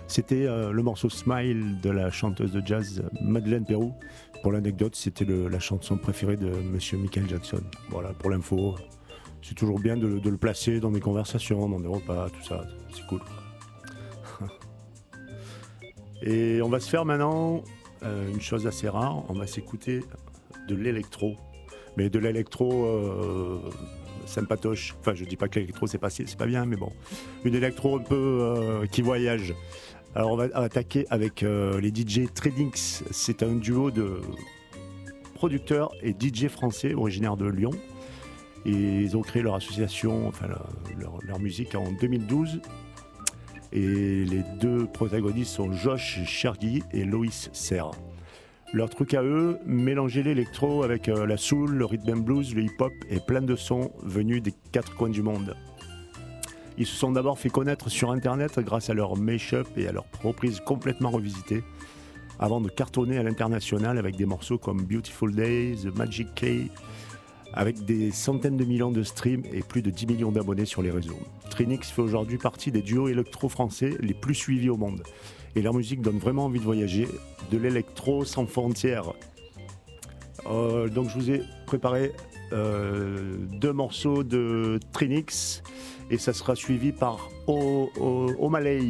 C'était le morceau Smile de la chanteuse de jazz Madeleine Peyroux. Pour l'anecdote, c'était la chanson préférée de Monsieur Michael Jackson. Voilà, pour l'info. C'est toujours bien de le placer dans des conversations, dans des repas, tout ça. C'est cool. Et on va se faire maintenant une chose assez rare. On va s'écouter de l'électro. Mais de l'électro sympatoche. Enfin, je dis pas que l'électro c'est pas bien, mais bon. Une électro un peu qui voyage. Alors on va attaquer avec les DJ Tradinx. C'est un duo de producteurs et DJ français originaires de Lyon. Et ils ont créé leur association, enfin leur musique en 2012. Et les deux protagonistes sont Josh Chergui et Loïs Serre. Leur truc à eux, mélanger l'électro avec la soul, le rhythm and blues, le hip-hop et plein de sons venus des quatre coins du monde. Ils se sont d'abord fait connaître sur internet grâce à leur mash-up et à leurs reprises complètement revisitées, avant de cartonner à l'international avec des morceaux comme Beautiful Days, Magic Key, avec des centaines de millions de streams et plus de 10 millions d'abonnés sur les réseaux. Trinix fait aujourd'hui partie des duos électro-français les plus suivis au monde. Et leur musique donne vraiment envie de voyager, de l'électro sans frontières. Donc je vous ai préparé 2 morceaux de Trinix et ça sera suivi par O'Malley.